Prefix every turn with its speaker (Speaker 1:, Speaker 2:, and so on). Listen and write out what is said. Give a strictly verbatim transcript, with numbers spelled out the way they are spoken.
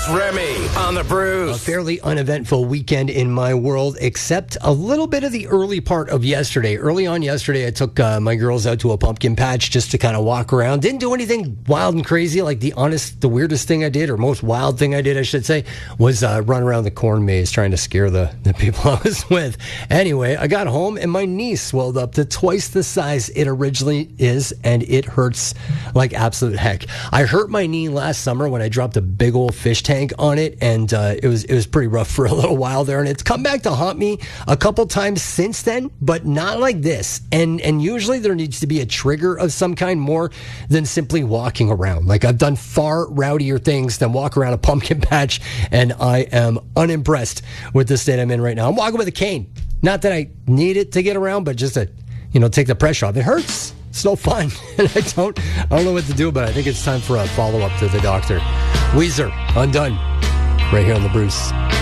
Speaker 1: Remy on the Bruce.
Speaker 2: A fairly uneventful weekend in my world, except a little bit of the early part of yesterday. Early on yesterday, I took uh, my girls out to a pumpkin patch just to kind of walk around. Didn't do anything wild and crazy. Like the honest, the weirdest thing I did, or most wild thing I did, I should say, was uh, run around the corn maze trying to scare the, the people I was with. Anyway, I got home and my knee swelled up to twice the size it originally is, and it hurts like absolute heck. I hurt my knee last summer when I dropped a big old fish tank on it, and uh, it was it was pretty rough for a little while there, and it's come back to haunt me a couple times since then, but not like this. And and usually there needs to be a trigger of some kind more than simply walking around. Like I've done far rowdier things than walk around a pumpkin patch, and I am unimpressed with the state I'm in right now. I'm walking with a cane. Not that I need it to get around, but just to, you know, take the pressure off. It hurts. It's no fun. And I don't I don't know what to do, but I think it's time for a follow-up to the doctor. Weezer, Undone, right here on the Bruce.